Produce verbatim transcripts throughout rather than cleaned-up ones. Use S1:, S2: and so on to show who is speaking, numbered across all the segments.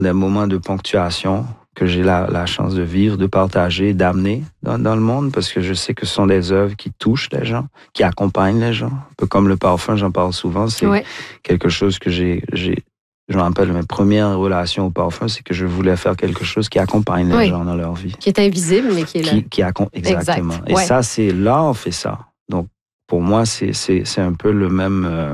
S1: des moments de ponctuation que j'ai la, la chance de vivre, de partager, d'amener dans, dans le monde, parce que je sais que ce sont des œuvres qui touchent les gens, qui accompagnent les gens. Un peu comme le parfum, j'en parle souvent, c'est ouais. quelque chose que j'ai... j'ai je me rappelle, mes premières relations au parfum, c'est que je voulais faire quelque chose qui accompagne les oui. gens dans leur vie.
S2: Qui est invisible, mais qui est là.
S1: Qui, qui accom- Exactement. Exact. Et ouais. ça, c'est là, on fait ça. Donc, pour moi, c'est, c'est, c'est un peu le même... Euh,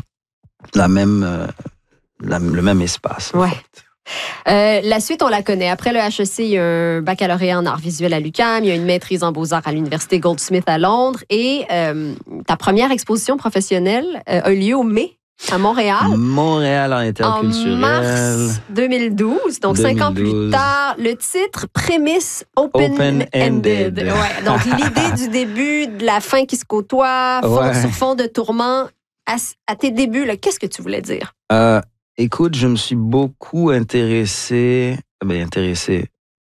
S1: la même... Euh, la, le même espace.
S2: Ouais. Euh, la suite, on la connaît. Après le H E C, il y a un baccalauréat en arts visuels à l'U Q A M, il y a une maîtrise en beaux-arts à l'Université Goldsmith à Londres et euh, ta première exposition professionnelle euh, a eu lieu au mai à Montréal.
S1: Montréal en interculturel.
S2: En mars deux mille douze, donc deux mille douze. Cinq ans plus tard. Le titre, prémisse open-ended. Open-ended. Ouais, donc l'idée du début, de la fin qui se côtoie, fond ouais. sur fond de tourment. À, à tes débuts, là, qu'est-ce que tu voulais dire?
S1: Euh, écoute, je me suis beaucoup intéressé, ben intéressé.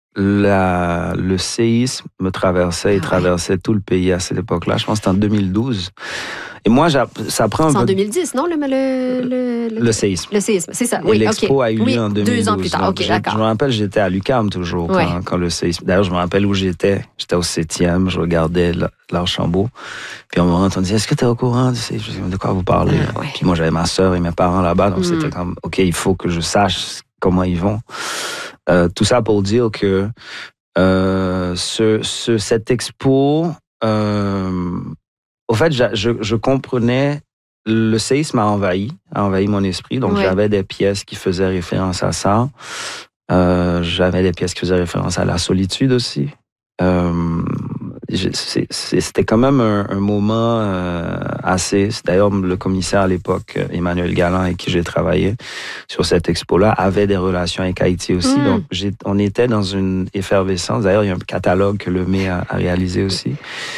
S1: La, le séisme me traversait et ah ouais. traversait tout le pays à cette époque-là. Je pense que c'était en deux mille douze. Et moi, ça prend un
S2: c'est
S1: peu...
S2: en deux mille dix, non? Le, le, le, le...
S1: le séisme.
S2: Le séisme, c'est ça.
S1: Et
S2: oui,
S1: l'expo
S2: okay.
S1: a eu lieu
S2: oui,
S1: en deux mille douze.
S2: Deux ans plus tard, OK,
S1: je,
S2: d'accord.
S1: Je me rappelle, j'étais à l'U Q A M toujours ouais. quand, quand le séisme... D'ailleurs, je me rappelle où j'étais. J'étais au septième, je regardais l'Archambault. Puis on m'a entendu, est-ce que tu es au courant de, ces... de quoi vous parlez? Ah, ouais. Puis moi, j'avais ma sœur et mes parents là-bas, donc mm. c'était comme, OK, il faut que je sache comment ils vont. Euh, tout ça pour dire que euh, ce, ce, cette expo... Euh, au fait, je, je, je comprenais... Le séisme a envahi, a envahi mon esprit. Donc, ouais. j'avais des pièces qui faisaient référence à ça. Euh, j'avais des pièces qui faisaient référence à la solitude aussi. Euh, c'est, c'est, c'était quand même un, un moment euh, assez... D'ailleurs, le commissaire à l'époque, Emmanuel Galland, avec qui j'ai travaillé sur cette expo-là, avait des relations avec Haïti aussi. Mm. Donc, j'ai, on était dans une effervescence. D'ailleurs, il y a un catalogue que le M E a, a réalisé aussi.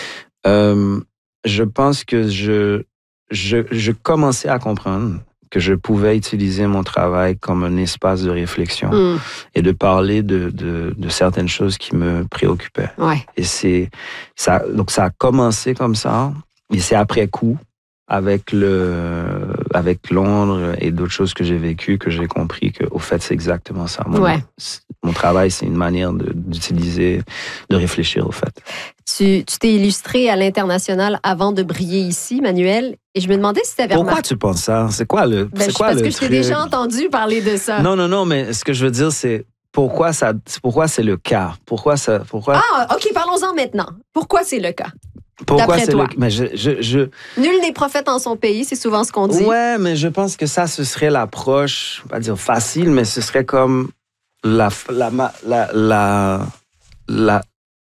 S1: Euh, je pense que je... Je, je commençais à comprendre que je pouvais utiliser mon travail comme un espace de réflexion mm. et de parler de, de, de certaines choses qui me préoccupaient.
S2: Ouais.
S1: Et c'est ça, donc ça a commencé comme ça, et c'est après coup, avec le, avec Londres et d'autres choses que j'ai vécues, que j'ai compris que, au fait, c'est exactement ça. Mon,
S2: ouais.
S1: mon travail, c'est une manière de, d'utiliser, de réfléchir, au fait.
S2: Tu, tu t'es illustré à l'international avant de briller ici, Manuel, et je me demandais si tu avais
S1: Pourquoi
S2: remarqué...
S1: tu penses ça? C'est quoi le,
S2: ben,
S1: c'est quoi
S2: parce
S1: le
S2: que
S1: truc?
S2: je t'ai déjà entendu parler de ça.
S1: Non, non, non, mais ce que je veux dire, c'est pourquoi, ça, pourquoi c'est le cas? Pourquoi ça... Pourquoi...
S2: Ah, OK, parlons-en maintenant. Pourquoi c'est le cas?
S1: Pourquoi
S2: D'après
S1: c'est
S2: toi?
S1: le... Mais je, je, je...
S2: Nul n'est prophète en son pays, c'est souvent ce qu'on dit.
S1: Ouais, mais je pense que ça, ce serait l'approche, pas dire facile, mais ce serait comme la, la, la, la, la,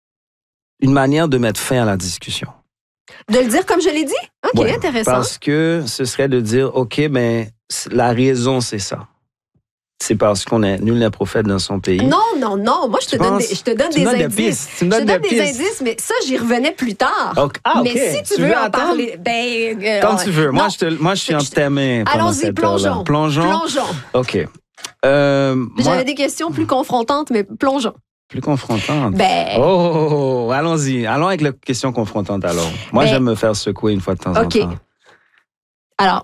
S1: une manière de mettre fin à la discussion.
S2: De le dire comme je l'ai dit? OK,
S1: ouais,
S2: intéressant.
S1: Parce que ce serait de dire, OK, mais la raison, c'est ça. C'est parce qu'on est nul n'est prophète dans son pays.
S2: Non, non, non. Moi, je te donne des, je te donne des indices.
S1: Des tu me donnes
S2: je te donne
S1: des,
S2: des
S1: pistes.
S2: indices, mais ça, j'y revenais plus tard.
S1: Okay. Ah, OK.
S2: Mais si tu, tu veux, veux en parler, ben... Euh,
S1: Comme tu veux. Moi je, te, moi, je suis en thème.
S2: Allons-y, plongeons.
S1: Plongeons.
S2: Plongeons.
S1: OK. Euh,
S2: J'avais
S1: moi...
S2: des questions plus confrontantes, mais plongeons.
S1: Plus confrontantes?
S2: Ben...
S1: Oh, oh, oh, allons-y. Allons avec la question confrontante, alors. Moi, ben... j'aime me faire secouer une fois de temps
S2: okay.
S1: en temps.
S2: OK. Alors...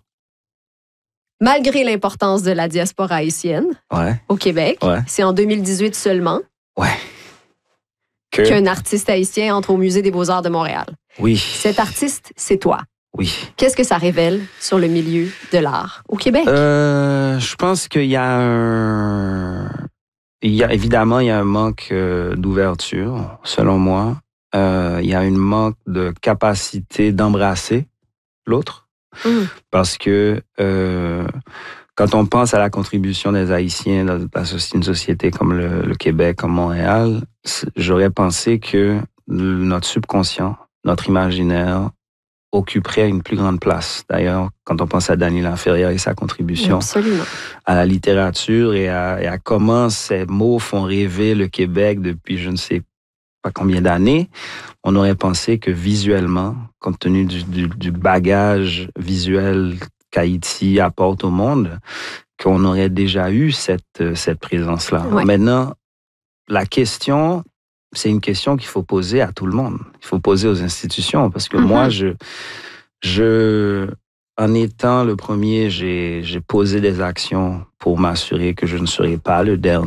S2: Malgré l'importance de la diaspora haïtienne
S1: ouais.
S2: au Québec,
S1: ouais.
S2: c'est en deux mille dix-huit seulement
S1: ouais.
S2: que... qu'un artiste haïtien entre au Musée des Beaux-Arts de Montréal.
S1: Oui.
S2: Cet artiste, c'est toi.
S1: Oui.
S2: Qu'est-ce que ça révèle sur le milieu de l'art au Québec?
S1: Euh, je pense qu'il y a un... Il y a, évidemment, il y a un manque euh, d'ouverture, selon moi. Euh, il y a un manque de capacité d'embrasser l'autre. Mmh. Parce que euh, quand on pense à la contribution des Haïtiens dans une société comme le, le Québec, comme Montréal, j'aurais pensé que notre subconscient, notre imaginaire occuperait une plus grande place. D'ailleurs, quand on pense à Dany Laferrière et sa contribution
S2: Absolument.
S1: à la littérature et à, et à comment ces mots font rêver le Québec depuis je ne sais pas combien d'années, on aurait pensé que visuellement, compte tenu du, du, du bagage visuel qu'Haïti apporte au monde, qu'on aurait déjà eu cette, cette présence-là.
S2: Ouais.
S1: Maintenant, la question, c'est une question qu'il faut poser à tout le monde. Il faut poser aux institutions, parce que mm-hmm. moi, je, je, en étant le premier, j'ai, j'ai posé des actions pour m'assurer que je ne serais pas le dernier.